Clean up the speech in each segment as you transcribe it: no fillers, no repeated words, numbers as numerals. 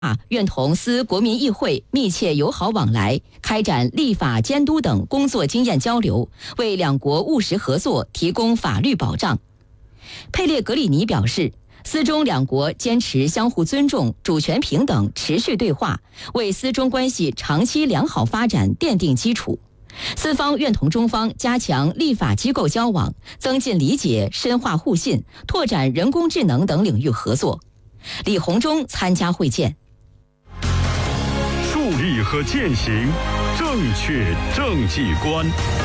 愿同司国民议会密切友好往来，开展立法监督等工作经验交流，为两国务实合作提供法律保障。佩列格里尼表示，司中两国坚持相互尊重、主权平等，持续对话，为司中关系长期良好发展奠定基础。司方愿同中方加强立法机构交往，增进理解，深化互信，拓展人工智能等领域合作。李鸿忠参加会见。 树立和践行正确政绩观。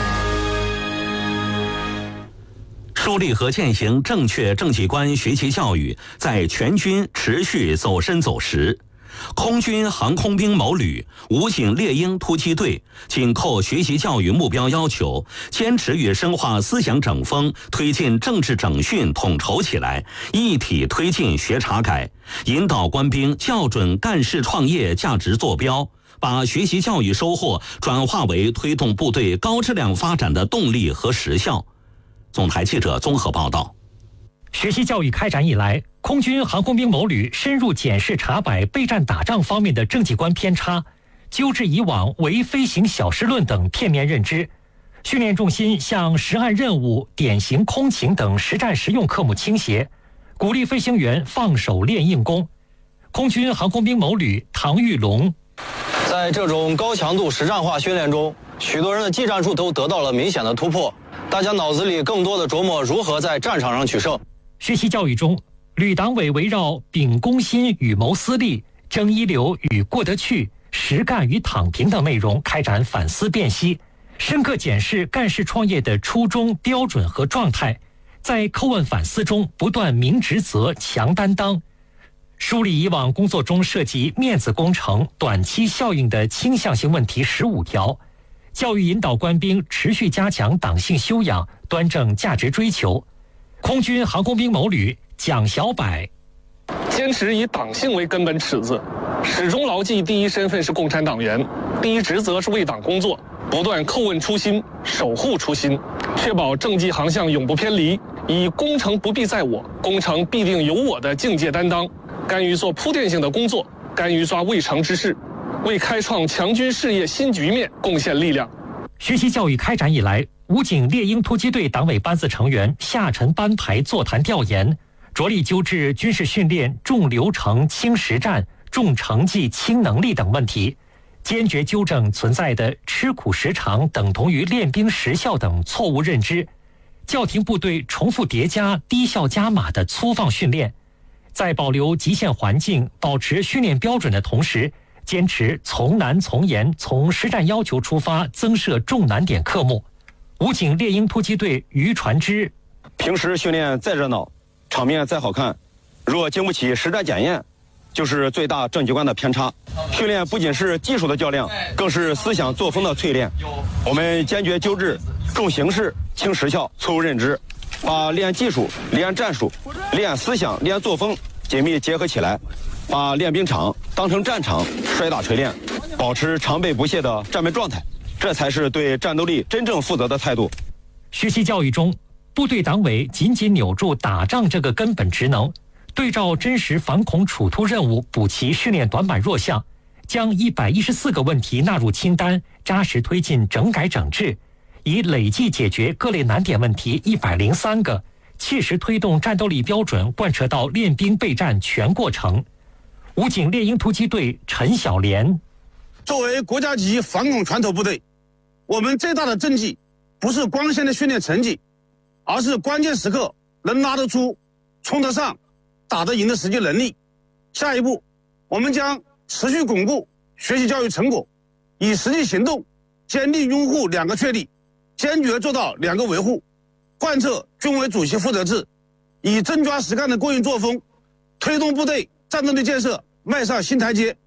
树立和践行正确政绩观学习教育在全军持续走深走实。空军航空兵某旅武警猎鹰突击队紧扣学习教育目标要求，坚持与深化思想整风，推进政治整训统筹起来，一体推进学察改，引导官兵校准干事创业价值坐标，把学习教育收获转化为推动部队高质量发展的动力和实效。总台记者综合报道。 学习教育开展以来，空军航空兵某旅深入检视查摆备战打仗方面的政绩观偏差，纠治以往唯飞行小时论等片面认知，训练重心向实案任务、典型空勤等实战实用科目倾斜，鼓励飞行员放手练硬功。空军航空兵某旅唐玉龙， 在这种高强度实战化训练中，许多人的技战术都得到了明显的突破，大家脑子里更多的琢磨如何在战场上取胜。 学习教育中，旅党委围绕秉公心与谋私利、争一流与过得去、实干与躺平等内容开展反思辨析，深刻检视干事创业的初衷、标准和状态，在叩问反思中不断明职责、强担当，梳理以往工作中涉及面子工程、短期效应的倾向性问题15条，教育引导官兵持续加强党性修养，端正价值追求。空军航空兵某旅蒋小柏， 坚持以党性为根本尺子，始终牢记第一身份是共产党员，第一职责是为党工作，不断叩问初心，守护初心，确保政绩航向永不偏离，以工程不必在我，工程必定有我的境界担当，甘于做铺垫性的工作，甘于抓未成之事，为开创强军事业新局面贡献力量。 学习教育开展以来，武警猎鹰突击队党委班子成员下沉班排座谈调研，着力纠治军事训练重流程轻实战、重成绩轻能力等问题，坚决纠正存在的吃苦时长等同于练兵时效等错误认知，叫停部队重复叠加、低效加码的粗放训练，在保留极限环境、保持训练标准的同时，坚持从难从严、从实战要求出发，增设重难点科目。武警猎鹰突击队于传之， 平时训练再热闹，场面再好看，若经不起实战检验，就是最大政绩观的偏差。训练不仅是技术的较量，更是思想作风的淬炼。我们坚决纠治重形式轻实效错误认知，把练技术、练战术、练思想、练作风紧密结合起来，把练兵场当成战场，摔打锤炼，保持常备不懈的战备状态，这才是对战斗力真正负责的态度。 学习教育中，部队党委紧紧扭住打仗这个根本职能，对照真实反恐处突任务补齐训练短板弱项，将114个问题纳入清单，扎实推进整改整治，以累计解决各类难点问题103个，切实推动战斗力标准贯彻到练兵备战全过程。武警猎鹰突击队陈小莲， 作为国家级反恐船头部队，我们最大的政绩不是光鲜的训练成绩，而是关键时刻能拉得出、冲得上、打得赢的实际能力。下一步，我们将持续巩固学习教育成果，以实际行动坚定拥护2个确立，坚决做到2个维护，贯彻军委主席负责制，以真抓实干的过硬作风，推动部队战斗力建设迈上新台阶。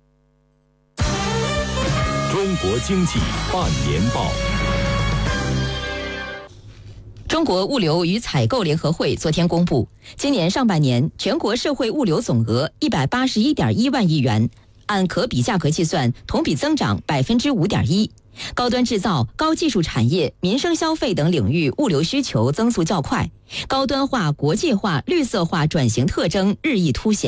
中国经济半年报。 中国物流与采购联合会昨天公布，今年上半年全国社会物流总额181.1万亿元，按可比价格计算，同比增长5.1%。高端制造、高技术产业、民生消费等领域物流需求增速较快，高端化、国际化、绿色化转型特征日益凸显。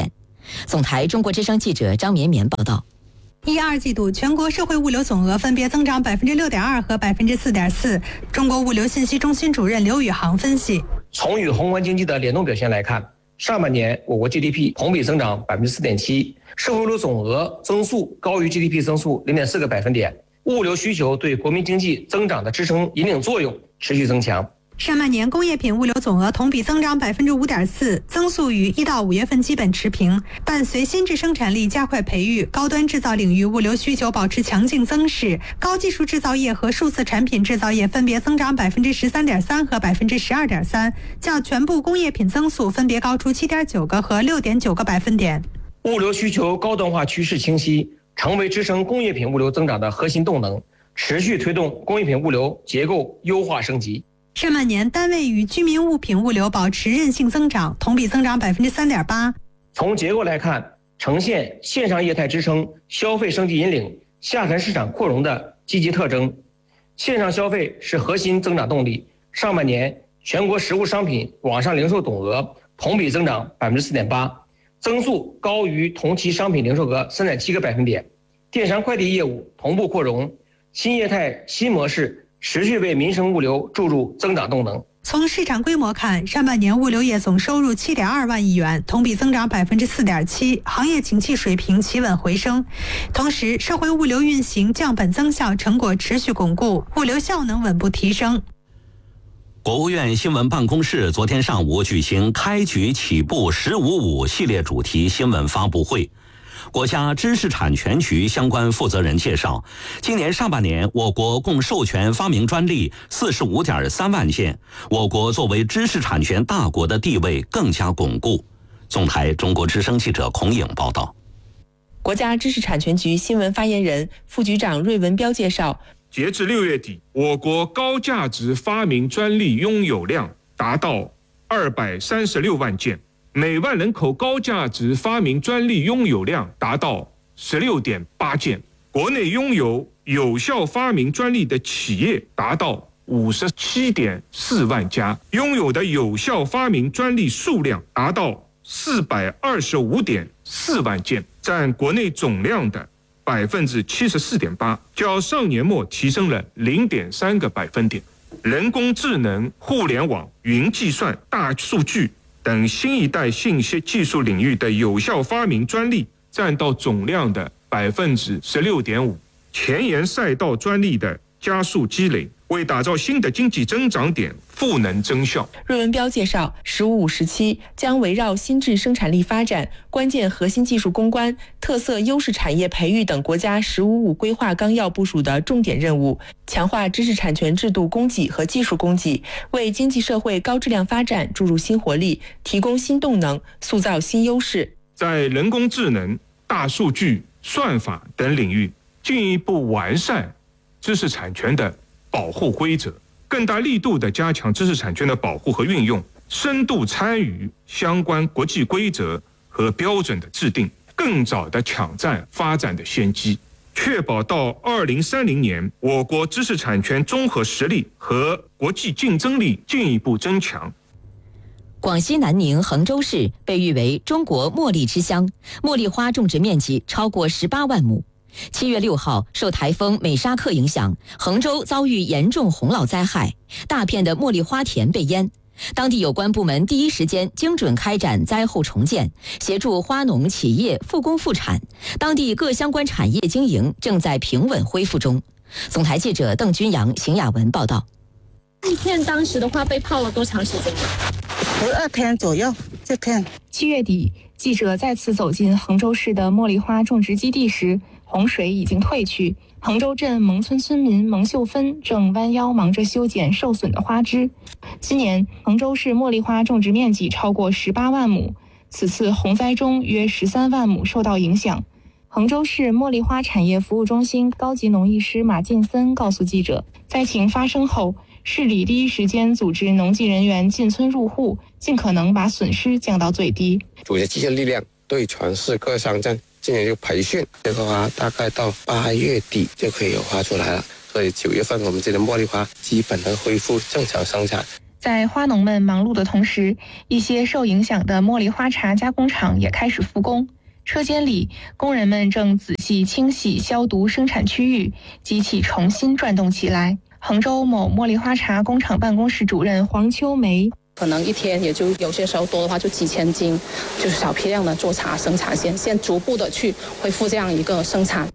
总台中国之声记者张绵绵报道。 1、2季度全国社会物流总额分别增长6.2%和4.4%。中国物流信息中心主任刘宇航分析， 从与宏观经济的联动表现来看，上半年我国 GDP 同比增长4.7%，社会物流总额增速高于 GDP 增速0.4个百分点，物流需求对国民经济增长的支撑引领作用持续增强。 上半年工业品物流总额同比增长5.4%，增速与1到5月份基本持平。伴随新质生产力加快培育，高端制造领域物流需求保持强劲增势，高技术制造业和数字产品制造业分别增长13.3%和12.3%，较全部工业品增速分别高出7.9个和6.9个百分点。 物流需求高端化趋势清晰，成为支撑工业品物流增长的核心动能，持续推动工业品物流结构优化升级。 上半年单位与居民物品物流保持韧性增长，同比增长3.8%。 从结构来看，呈现线上业态支撑、消费升级引领、下沉市场扩容的积极特征。线上消费是核心增长动力。上半年全国实物商品网上零售总额同比增长4.8%，增速高于同期商品零售额3.7个百分点。电商快递业务同步扩容，新业态新模式持续为民生物流注入增长动能。 从市场规模看，上半年物流业总收入7.2万亿元，同比增长4.7%，行业景气水平企稳回升。同时，社会物流运行降本增效成果持续巩固，物流效能稳步提升。 国务院新闻办公室昨天上午举行开局起步“1055”系列主题新闻发布会。国家知识产权局相关负责人介绍，今年上半年我国共授权发明专利45.3万件，我国作为知识产权大国的地位更加巩固。总台中国之声记者孔颖报道。 国家知识产权局新闻发言人、副局长芮文彪介绍， 截至6月底，我国高价值发明专利拥有量达到236万件，每万人口高价值发明专利拥有量达到16.8件，国内拥有有效发明专利的企业达到57.4万家，拥有的有效发明专利数量达到425.4万件，占国内总量的74.8%，较上年末提升了0.3个百分点。人工智能、互联网、云计算、大数据等新一代信息技术领域的有效发明专利占到总量的16.5%，前沿赛道专利的加速积累，为打造新的经济增长点赋能增效。 芮文彪介绍，“1555”时期将围绕新质生产力发展、关键核心技术攻关、特色优势产业培育等国家“1555”规划纲要部署的重点任务，强化知识产权制度供给和技术供给，为经济社会高质量发展注入新活力，提供新动能，塑造新优势。 在人工智能、大数据、算法等领域进一步完善知识产权的保护规则，更大力度地加强知识产权的保护和运用，深度参与相关国际规则和标准的制定，更早地抢占发展的先机，确保到2030年，我国知识产权综合实力和国际竞争力进一步增强。 广西南宁衡州市被誉为中国茉莉之乡，茉莉花种植面积超过18万亩。7月6号，受台风美沙克影响，衡州遭遇严重洪涝灾害，大片的茉莉花田被淹。当地有关部门第一时间精准开展灾后重建，协助花农企业复工复产，当地各相关产业经营正在平稳恢复中。总台记者邓君阳、邢雅文报道。 这片当时的话被泡了多长时间 ？12天左右。这片 7月底，记者再次走进衡州市的茉莉花种植基地时，洪水已经退去，衡州镇蒙村村民蒙秀芬正弯腰忙着修剪受损的花枝。今年衡州市茉莉花种植面积超过18万亩，此次洪灾中约13万亩受到影响。衡州市茉莉花产业服务中心高级农艺师马进森告诉记者，灾情发生后，市里第一时间组织农技人员进村入户，尽可能把损失降到最低。 组织机械力量对全市各乡镇进行一个培训，这个花大概到8月底就可以有花出来了，所以9月份我们这的茉莉花基本能恢复正常生产。 在花农们忙碌的同时，一些受影响的茉莉花茶加工厂也开始复工。 车间里，工人们正仔细清洗消毒生产区域，机器重新转动起来。杭州某茉莉花茶工厂办公室主任黄秋梅， 可能一天也就有些时候多的话就几千斤，就是小批量的做茶生产线，现逐步的去恢复这样一个生产。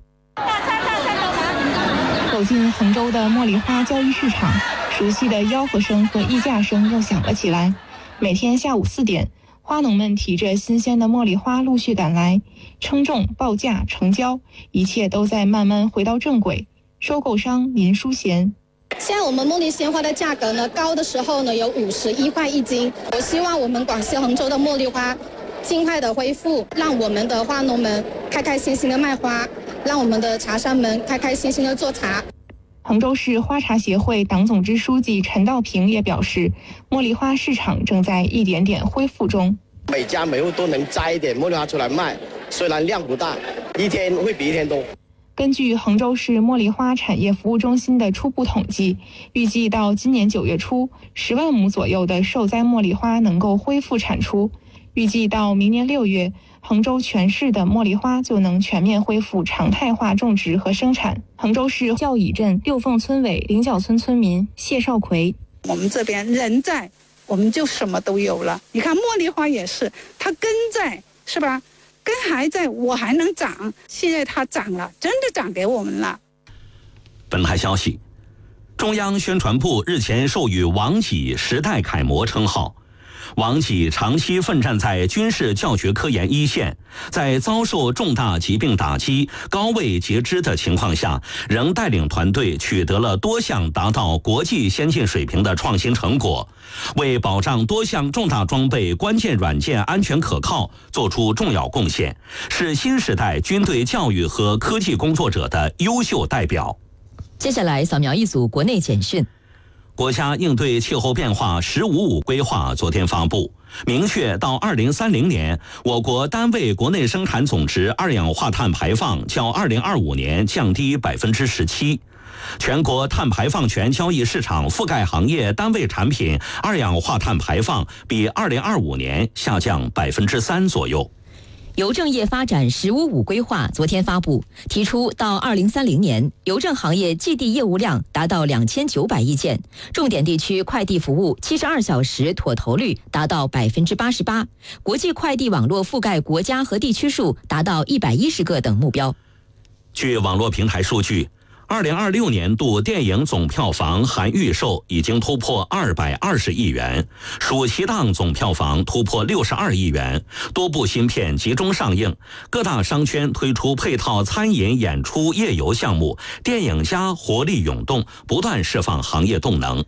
走进杭州的茉莉花交易市场，熟悉的吆喝声和议价声又响了起来。每天下午4点，花农们提着新鲜的茉莉花陆续赶来，称重、报价、成交，一切都在慢慢回到正轨。收购商林淑贤， 现在我们茉莉鲜花的价格呢，高的时候呢有51块1斤。我希望我们广西杭州的茉莉花尽快的恢复，让我们的花农们开开心心的卖花，让我们的茶商们开开心心的做茶。 杭州市花茶协会党总支书记陈道平也表示，茉莉花市场正在一点点恢复中。 每家每户都能摘一点茉莉花出来卖，虽然量不大，一天会比一天多。 根据杭州市茉莉花产业服务中心的初步统计，预计到今年9月初，10万亩左右的受灾茉莉花能够恢复产出。预计到明年6月，杭州全市的茉莉花就能全面恢复常态化种植和生产。杭州市教乙镇六凤村委菱角村村民谢少奎， 我们这边人在，我们就什么都有了。你看茉莉花也是，它根在，是吧？根还在，我还能长。现在它长了，真的长给我们了。 本台消息，中央宣传部日前授予王给时代楷模称号。王给长期奋战在军事教学科研一线，在遭受重大疾病打击、高位截肢的情况下，仍带领团队取得了多项达到国际先进水平的创新成果，为保障多项重大装备关键软件安全可靠做出重要贡献，是新时代军队教育和科技工作者的优秀代表。 接下来扫描一组国内简讯。 国家应对气候变化“十五五”规划昨天发布，明确到2030年，我国单位国内生产总值二氧化碳排放较2025年降低17%。全国碳排放权交易市场覆盖行业单位产品二氧化碳排放比2025年下降3%左右。 邮政业发展“十五五”规划昨天发布，提出到2030年，邮政行业寄递业务量达到2900亿件，重点地区快递服务72小时妥投率达到88%，国际快递网络覆盖国家和地区数达到110个等目标。 据网络平台数据，2026年度电影总票房含预售已经突破220亿元，暑期档总票房突破62亿元，多部新片集中上映，各大商圈推出配套餐饮、演出、夜游项目，电影家活力涌动，不断释放行业动能。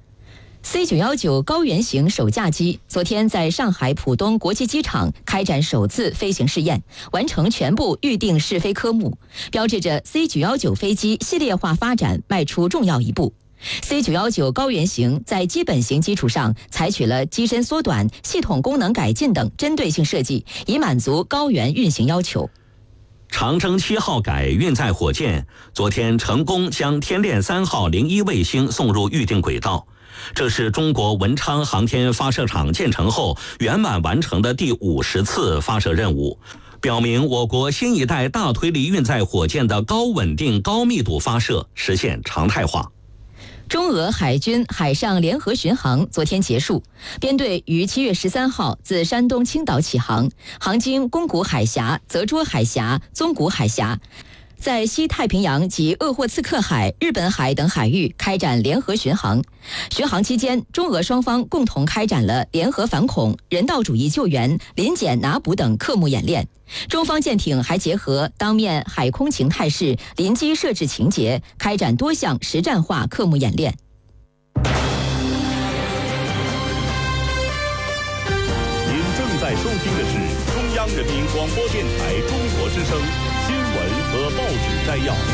C919高原型首架机昨天在上海浦东国际机场开展首次飞行试验，完成全部预定试飞科目，标志着 C919飞机系列化发展迈出重要一步。C919高原型在基本型基础上采取了机身缩短、系统功能改进等针对性设计，以满足高原运行要求。 长征7号改运载火箭昨天成功将天链3号01卫星送入预定轨道，这是中国文昌航天发射场建成后圆满完成的第50次发射任务，表明我国新一代大推力运载火箭的高稳定、高密度发射实现常态化。 中俄海军海上联合巡航昨天结束，编队于7月13号自山东青岛起航，航经宫古海峡、泽涿海峡、宗谷海峡，在西太平洋及鄂霍次克海、日本海等海域开展联合巡航。巡航期间，中俄双方共同开展了联合反恐、人道主义救援、临检拿捕等科目演练。中方舰艇还结合当面海空情态势、临机设置情节，开展多项实战化科目演练。 您正在收听的是中央人民广播电台中国之声新闻和报纸摘要。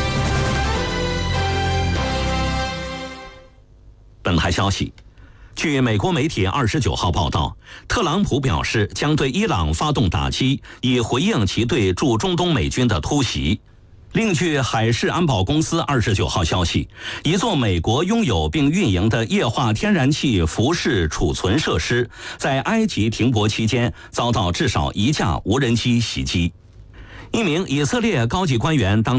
本台消息，据美国媒体29号报道，特朗普表示将对伊朗发动打击，以回应其对驻中东美军的突袭。另据海事安保公司29号消息，一座美国拥有并运营的液化天然气浮式储存设施在埃及停泊期间遭到至少1架无人机袭击。 一名以色列高级官员当